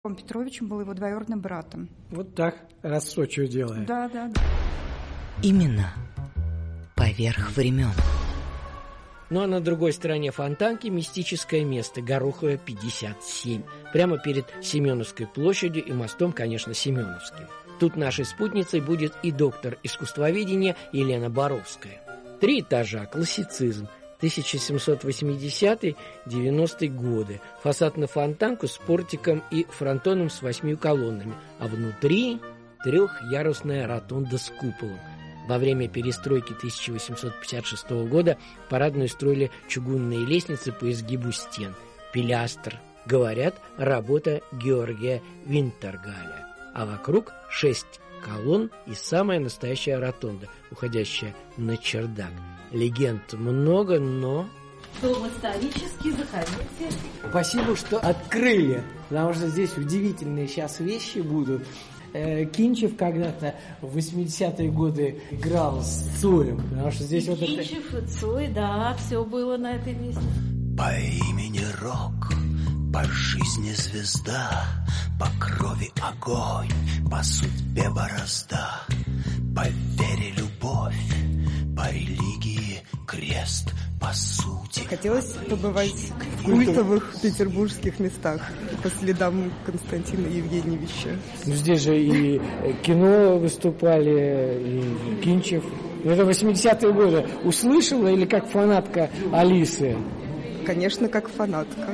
Петровичем был его двоюродным братом. Вот так, раз в Сочи делаем. Да. Именно поверх времен. Ну а на другой стороне Фонтанки мистическое место Гороховая 57, прямо перед Семеновской площадью и мостом, конечно, Семеновским. Тут нашей спутницей будет и доктор искусствоведения Елена Боровская. 3 этажа, классицизм, 1780-90 годы, фасад на Фонтанку с портиком и фронтоном с 8 колоннами, а внутри 3-ярусная ротонда с куполом. Во время перестройки 1856 года парадную строили чугунные лестницы по изгибу стен. Пилястр, говорят, работа Георгия Винтергаля. А вокруг 6 колонн и самая настоящая ротонда, уходящая на чердак. Легенд много, но... Дом исторический, заходите. Спасибо, что открыли, потому что здесь удивительные сейчас вещи будут. Кинчев когда-то в 80-е годы играл с Цоем, потому что здесь Кинчев и Цой, да, все было на этой лестнице. По имени Рок, по жизни звезда, по крови огонь, по судьбе борозда, по вере любовь, по религии крест, по сути. Хотелось побывать в культовых петербургских местах по следам Константина Евгеньевича. Ну, здесь же и кино выступали, и Кинчев. Это 80-е годы. Услышала или как фанатка Алисы? Конечно, как фанатка.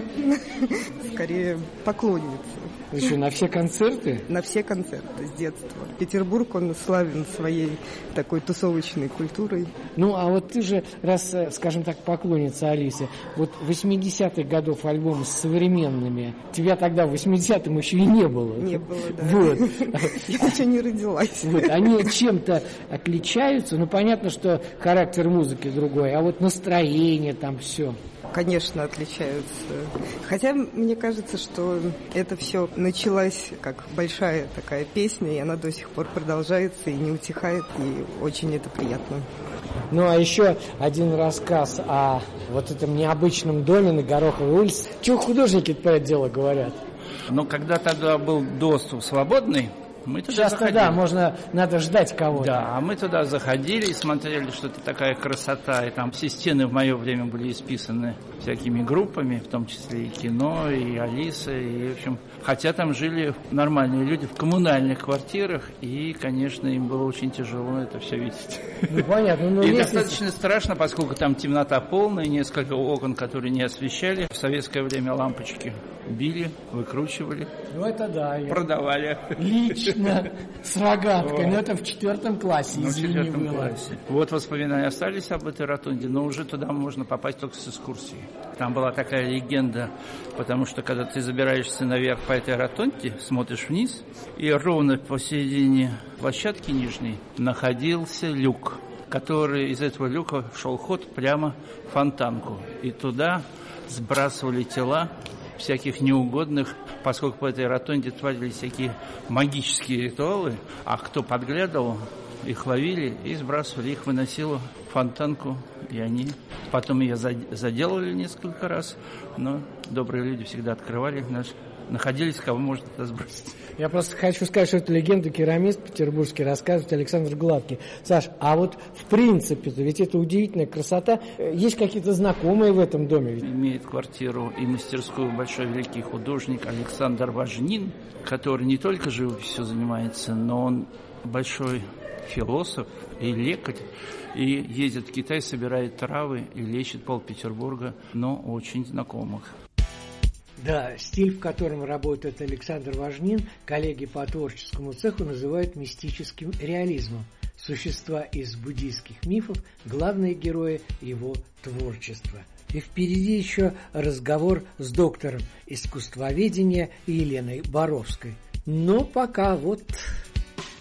Скорее, поклонница. Еще на все концерты? На все концерты с детства. Петербург, он славен своей такой тусовочной культурой. Ну, а вот ты же, раз, скажем так, поклонница Алисы, вот 80-х годов альбомы с современными, тебя тогда в 80-м еще и не было. Не было, да. Вот. Я еще не родилась. Вот. Они чем-то отличаются? Ну, понятно, что характер музыки другой, а вот настроение там все. Конечно, отличаются. Хотя мне кажется, что это все началась как большая такая песня, и она до сих пор продолжается и не утихает, и очень это приятно. Ну, а еще один рассказ о вот этом необычном доме на Гороховой улице. Чего художники про это дело говорят? Но когда тогда был доступ свободный, мы туда часто заходили. Да, надо ждать кого-то. Да, а мы туда заходили и смотрели, что это такая красота. И там все стены в мое время были исписаны всякими группами, в том числе и кино, и Алиса, и, в общем... Хотя там жили нормальные люди в коммунальных квартирах, и, конечно, им было очень тяжело это все видеть. Ну, понятно. Но и достаточно страшно, поскольку там темнота полная, несколько окон, которые не освещали. В советское время лампочки били, выкручивали. Ну, это да. Продавали. Лично, с рогаткой. Но это в 4 классе, извини, было. Вот воспоминания остались об этой ротонде, но уже туда можно попасть только с экскурсией. Там была такая легенда, потому что, когда ты забираешься наверх по этой ротонде, смотришь вниз, и ровно посередине площадки нижней находился люк, который из этого люка шел ход прямо в Фонтанку. И туда сбрасывали тела всяких неугодных, поскольку по этой ротонде творились всякие магические ритуалы, а кто подглядывал, их ловили и сбрасывали, их выносило в Фонтанку, и они потом ее заделали несколько раз, но добрые люди всегда открывали, находились, кого можно туда сбросить. Я просто хочу сказать, что эту легенду керамист петербургский рассказывает Александр Гладкий. Саш, а вот в принципе-то, ведь это удивительная красота. Есть какие-то знакомые в этом доме? Имеет квартиру и мастерскую большой великий художник Александр Важнин, который не только живописью занимается, но он большой философ и лекарь, и ездит в Китай, собирает травы и лечит пол-Петербурга, но очень знакомых. Да, стиль, в котором работает Александр Важнин, коллеги по творческому цеху называют мистическим реализмом. Существа из буддийских мифов, главные герои его творчества. И впереди еще разговор с доктором искусствоведения Еленой Боровской. Но пока вот...